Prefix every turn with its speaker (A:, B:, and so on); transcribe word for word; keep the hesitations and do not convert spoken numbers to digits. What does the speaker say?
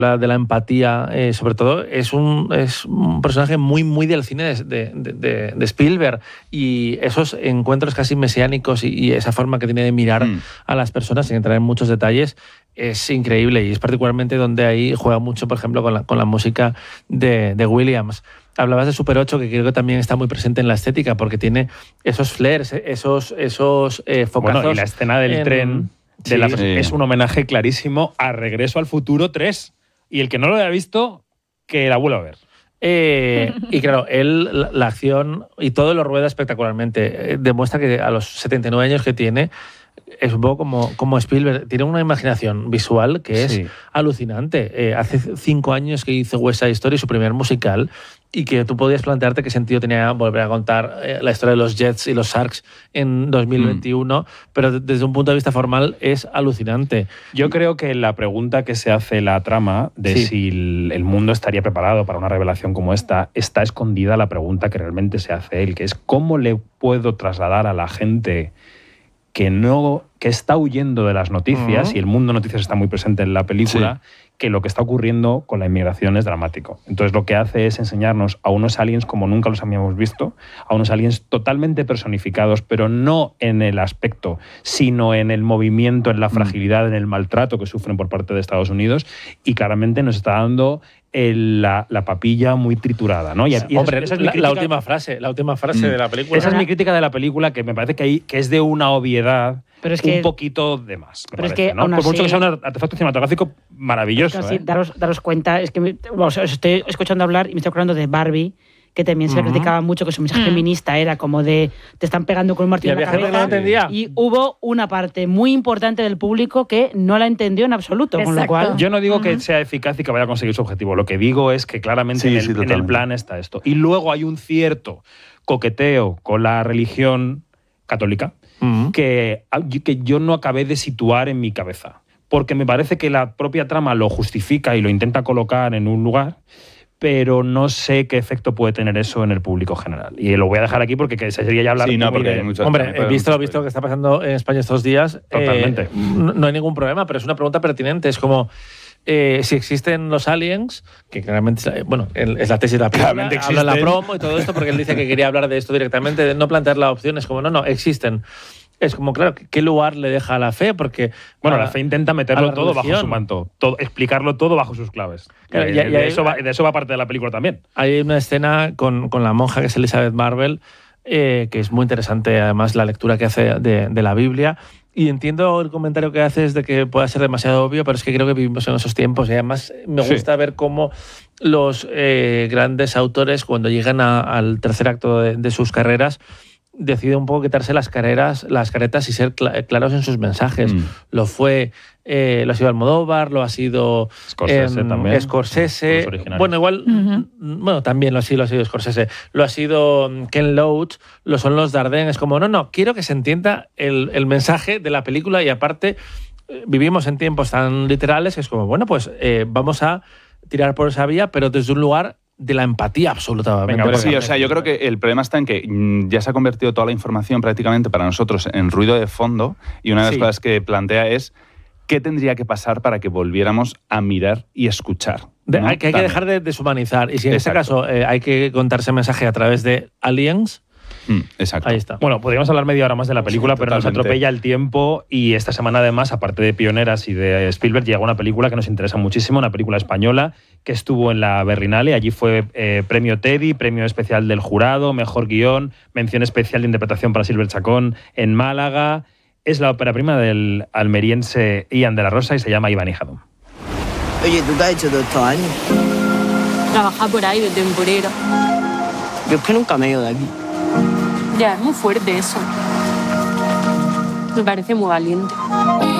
A: la de la empatía, eh, sobre todo, es un, es un personaje muy, muy del cine de, de, de, de Spielberg, y esos encuentros casi mesiánicos y, y esa forma que tiene de mirar mm. a las personas, sin entrar en muchos detalles, es increíble, y es particularmente donde ahí juega mucho, por ejemplo, con la, con la música de, de Williams. Hablabas de Super ocho, que creo que también está muy presente en la estética, porque tiene esos flares, esos, esos eh, focazos.
B: Bueno, y la escena del en... tren de sí, la... sí. es un homenaje clarísimo a Regreso al Futuro tres. Y el que no lo haya visto, que la vuelva a ver.
A: Eh, y claro, él, la, la acción y todo lo rueda espectacularmente. Eh, demuestra que a los setenta y nueve años que tiene, es un poco como, como Spielberg. Tiene una imaginación visual que es sí. alucinante. Eh, hace cinco años que hizo West Side Story, su primer musical, y que tú podías plantearte qué sentido tenía volver a contar eh, la historia de los Jets y los Sharks en dos mil veintiuno, mm. pero desde un punto de vista formal es alucinante.
B: Yo creo que la pregunta que se hace la trama de sí. si el mundo estaría preparado para una revelación como esta, está escondida la pregunta que realmente se hace él, que es ¿cómo le puedo trasladar a la gente que no que está huyendo de las noticias, uh-huh. y el mundo noticias está muy presente en la película, sí. que lo que está ocurriendo con la inmigración es dramático? Entonces lo que hace es enseñarnos a unos aliens como nunca los habíamos visto, a unos aliens totalmente personificados, pero no en el aspecto, sino en el movimiento, en la fragilidad, en el maltrato que sufren por parte de Estados Unidos, y claramente nos está dando el, la, la papilla muy triturada, ¿no? Y, y
A: Hombre,
B: esa, esa es
A: la,
B: crítica,
A: la última frase, la última frase mm. de la película.
B: Esa es mi crítica de la película, que me parece que, hay, que es de una obviedad, pero es que, un poquito de más.
C: Pero
B: parece,
C: es que,
B: ¿no? Por
C: así,
B: mucho que sea un artefacto cinematográfico maravilloso.
C: Es que así,
B: ¿eh?
C: daros, daros cuenta, es que me, bueno, os estoy escuchando hablar y me estoy acordando de Barbie, que también se uh-huh. le criticaba mucho, que su mensaje uh-huh. feminista era como de te están pegando con un martillo en la cabeza.
A: No entendía.
C: Y hubo una parte muy importante del público que no la entendió en absoluto. Exacto. Con lo cual,
B: yo no digo uh-huh. que sea eficaz y que vaya a conseguir su objetivo. Lo que digo es que claramente sí, en, el, sí, en el plan está esto. Y luego hay un cierto coqueteo con la religión católica uh-huh. que, que yo no acabé de situar en mi cabeza. Porque me parece que la propia trama lo justifica y lo intenta colocar en un lugar, pero no sé qué efecto puede tener eso en el público general. Y lo voy a dejar aquí porque sería ya hablar...
D: Sí, no, porque hay muchas...
A: Hombre, he visto lo visto que está pasando en España estos días.
B: Totalmente.
A: Eh, no, no hay ningún problema, pero es una pregunta pertinente. Es como... Eh, si existen los aliens, que claramente, bueno, es la tesis de la película, habla la promo y todo esto, porque él dice que quería hablar de esto directamente, de no plantear la opción, es como, no, no, existen. Es como, claro, ¿qué lugar le deja a la fe? Porque
B: bueno, la fe intenta meterlo todo bajo su manto, todo, explicarlo todo bajo sus claves. Claro, eh, y, y de, hay, eso va, de eso va parte de la película también.
A: Hay una escena con, con la monja, que es Elizabeth Marvel, eh, que es muy interesante, además, la lectura que hace de, de la Biblia. Y entiendo el comentario que haces de que pueda ser demasiado obvio, pero es que creo que vivimos en esos tiempos, y además me gusta sí. ver cómo los eh, grandes autores, cuando llegan a, al tercer acto de, de sus carreras, deciden un poco quitarse las carreras, las caretas y ser cl- claros en sus mensajes. Mm. Lo fue, eh, lo ha sido Almodóvar, lo ha sido
B: Scorsese eh, también.
A: Scorsese. Bueno, igual, uh-huh. bueno, también lo ha sido, lo ha sido Scorsese. Lo ha sido Ken Loach, lo son los Dardenne. Es como, no, no, quiero que se entienda el, el mensaje de la película, y aparte eh, vivimos en tiempos tan literales que es como, bueno, pues eh, vamos a tirar por esa vía, pero desde un lugar de la empatía absolutamente.
D: Venga, pues sí, o sea, yo creo que el problema está en que ya se ha convertido toda la información prácticamente para nosotros en ruido de fondo, y una de las sí. cosas que plantea es qué tendría que pasar para que volviéramos a mirar y escuchar.
A: De,
D: ¿no?
A: hay, que hay que dejar de deshumanizar, y si en Exacto. este caso eh, hay que contarse mensaje a través de aliens...
D: Mm, exacto.
A: Ahí está.
B: Bueno, podríamos hablar media hora más de la película, sí, pero nos atropella el tiempo, y esta semana además, aparte de Pioneras y de Spielberg, llega una película que nos interesa muchísimo, una película española que estuvo en la Berlinale. Allí fue eh, premio Teddy, premio especial del jurado, mejor guión, mención especial de interpretación para Silver Chacón en Málaga. Es la ópera prima del almeriense Ian de la Rosa y se llama Iván y Jadón.
E: Oye, ¿tú qué has hecho todos estos años?
F: Trabajar por ahí de temporera.
E: Yo es que nunca me he ido de aquí.
F: Ya, es muy fuerte eso. Me parece muy valiente.